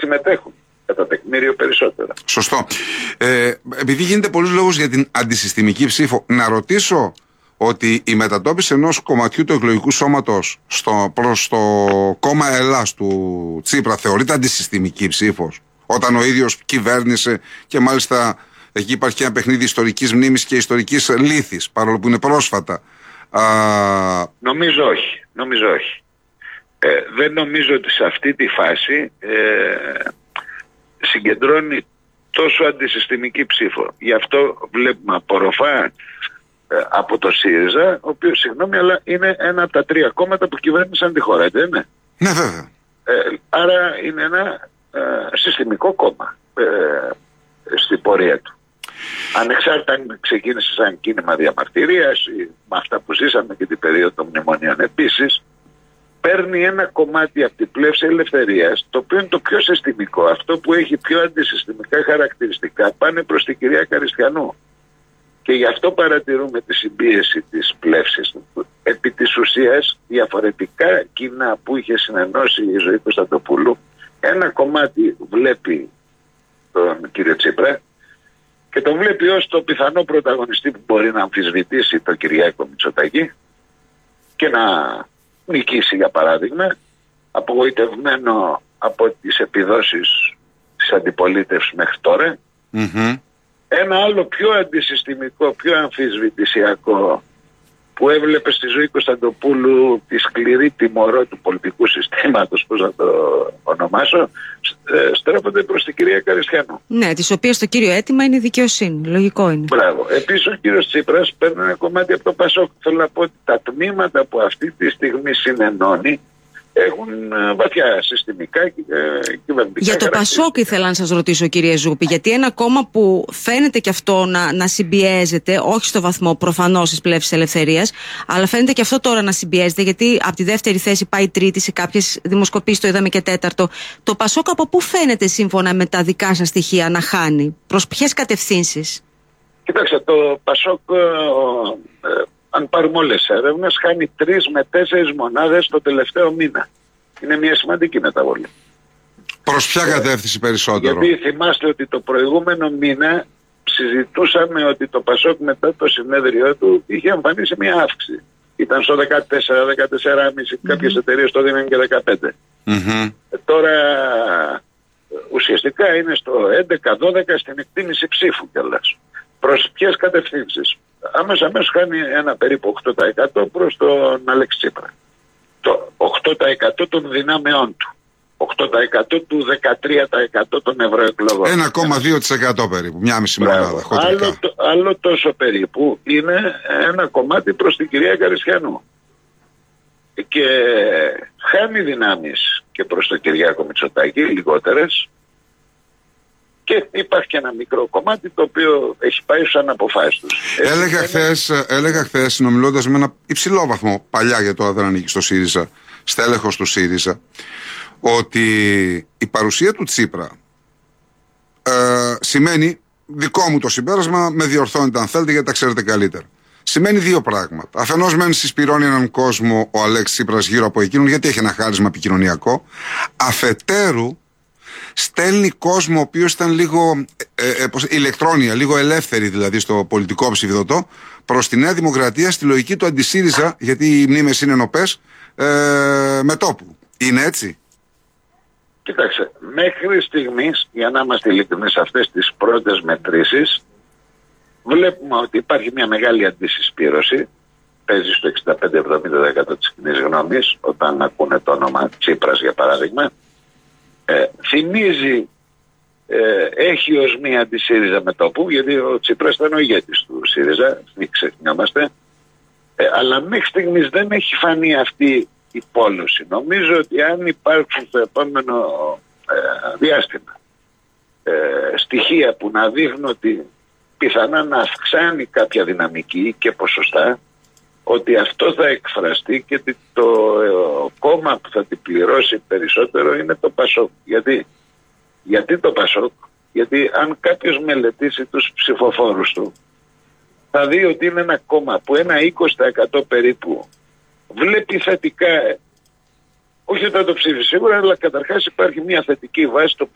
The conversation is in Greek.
συμμετέχουν κατά τεκμήριο περισσότερα. Σωστό. Επειδή γίνεται πολλούς λόγος για την αντισυστημική ψήφο, να ρωτήσω ότι η μετατόπιση ενός κομματιού του εκλογικού σώματος προς το κόμμα Ελλάς του Τσίπρα θεωρείται αντισυστημική ψήφος, όταν ο ίδιος κυβέρνησε και μάλιστα εκεί υπάρχει ένα παιχνίδι ιστορικής μνήμης και ιστορικής λύθης, παρόλο που είναι πρόσφατα. Νομίζω όχι. Δεν νομίζω ότι σε αυτή τη φάση συγκεντρώνει τόσο αντισυστημική ψήφο. Γι' αυτό βλέπουμε απορροφά από το ΣΥΡΙΖΑ, ο οποίος, συγγνώμη, αλλά είναι ένα από τα 3 κόμματα που κυβέρνησαν τη χώρα, δεν είναι? Ναι, βέβαια. Άρα είναι ένα συστημικό κόμμα στην πορεία του. Ανεξάρτητα αν ξεκίνησε σαν κίνημα διαμαρτυρίας ή με αυτά που ζήσαμε και την περίοδο των μνημονίων επίσης, παίρνει ένα κομμάτι από την πλεύση ελευθερίας, το οποίο είναι το πιο συστημικό, αυτό που έχει πιο αντισυστημικά χαρακτηριστικά, πάνε προς την κυρία Καριστιανού. Και γι' αυτό παρατηρούμε τη συμπίεση της πλεύσης. Επί της ουσίας, διαφορετικά κοινά που είχε συνενώσει η Ζωή Κωνσταντοπούλου, ένα κομμάτι βλέπει τον κύριο Τσίπρα και τον βλέπει ως το πιθανό πρωταγωνιστή που μπορεί να αμφισβητήσει τον Κυριάκο Μητσοτάκη και να νικήσει, για παράδειγμα, απογοητευμένο από τις επιδόσεις της αντιπολίτευσης μέχρι τώρα. Ένα άλλο πιο αντισυστημικό, πιο αμφισβητησιακό που έβλεπε στη Ζωή Κωνσταντοπούλου τη σκληρή τιμωρό του πολιτικού συστήματος, πώς να το ονομάσω, στρέφονται προς την κυρία Καριστιανού. Ναι, της οποίας το κύριο αίτημα είναι η δικαιοσύνη. Λογικό είναι. Μπράβο. Επίσης ο κύριος Τσίπρας παίρνει ένα κομμάτι από το Πασόκ. Θέλω να πω ότι τα τμήματα που αυτή τη στιγμή συνενώνει έχουν βαθιά συστημικά και κυβερνητικά. Για το Πασόκ ήθελα να σας ρωτήσω, κύριε Ζούπη, γιατί ένα κόμμα που φαίνεται και αυτό να συμπιέζεται, όχι στο βαθμό προφανώς της πλεύσης ελευθερίας, αλλά φαίνεται και αυτό τώρα να συμπιέζεται, γιατί από τη δεύτερη θέση πάει τρίτη, σε κάποιες δημοσκοπήσεις το είδαμε και τέταρτο. Το Πασόκ από πού φαίνεται, σύμφωνα με τα δικά σας στοιχεία, να χάνει, προς ποιες κατευθύνσεις? Κοιτάξτε, το Πασόκ, αν πάρουμε όλες τις έρευνες, χάνει 3 με 4 μονάδες το τελευταίο μήνα. Είναι μια σημαντική μεταβολή. Προς ποια κατεύθυνση περισσότερο? Γιατί θυμάστε ότι το προηγούμενο μήνα συζητούσαμε ότι το Πασόκ μετά το συνέδριό του είχε εμφανίσει μια αύξηση. Ήταν στο 14, 14,5, κάποιες εταιρείες το δίνουν και 15. Τώρα ουσιαστικά είναι στο 11-12 στην εκτίμηση ψήφου κιόλας. Προς ποιες κατευθύνσεις? Άμεσα χάνει ένα περίπου 8% προς τον Αλέξη Τσίπρα. Το 8% των δυνάμεών του. 8% του 13% των ευρωεκλογών. 1,2% περίπου, μια μισή μονάδα. Άλλο τόσο περίπου είναι ένα κομμάτι προς την κυρία Καριστιανού. Και χάνει δυνάμεις και προς τον Κυριάκο Μητσοτάκη, λιγότερες. Και υπάρχει και ένα μικρό κομμάτι το οποίο έχει πάει στους αναποφάσεις τους. Έλεγα χθες, συνομιλώντας με ένα υψηλό βαθμό, παλιά γιατί τώρα δεν ανήκει στο ΣΥΡΙΖΑ, στέλεχος του ΣΥΡΙΖΑ, ότι η παρουσία του Τσίπρα σημαίνει, δικό μου το συμπέρασμα, με διορθώνετε αν θέλετε γιατί τα ξέρετε καλύτερα, σημαίνει 2 πράγματα. Αφενός μεν συσπηρώνει έναν κόσμο ο Αλέξης Τσίπρας γύρω από εκείνον, γιατί έχει ένα χάρισμα επικοινωνιακό. Αφετέρου στέλνει κόσμο ο οποίος ήταν λίγο ηλεκτρόνια, λίγο ελεύθερη δηλαδή στο πολιτικό ψηφιδωτό, προς τη Νέα Δημοκρατία στη λογική του αντισύριζα, γιατί οι μνήμες είναι νοπές, μετόπου. Είναι έτσι? Κοιτάξτε, μέχρι στιγμής, για να είμαστε ειλικρινείς, σε αυτές τις πρώτες μετρήσεις βλέπουμε ότι υπάρχει μια μεγάλη αντισυσπήρωση. Παίζει στο 65-70% της κοινής γνώμης όταν ακούνε το όνομα Τσίπρας, για παράδειγμα. Θυμίζει, έχει ως μία αντισύριζα μετόπου, γιατί ο Τσίπρας ήταν ο ηγέτης του ΣΥΡΙΖΑ, μην ξεχνιόμαστε, αλλά μέχρι στιγμής δεν έχει φανεί αυτή η πόλωση. Νομίζω ότι αν υπάρχουν στο επόμενο διάστημα στοιχεία που να δείχνουν ότι πιθανά να αυξάνει κάποια δυναμική και ποσοστά, ότι αυτό θα εκφραστεί και το κόμμα που θα την πληρώσει περισσότερο είναι το Πασόκ. Γιατί το Πασόκ? Γιατί αν κάποιος μελετήσει τους ψηφοφόρους του, θα δει ότι είναι ένα κόμμα που ένα 20% περίπου βλέπει θετικά, όχι ότι θα το ψήφει σίγουρα, αλλά καταρχάς υπάρχει μια θετική βάση στο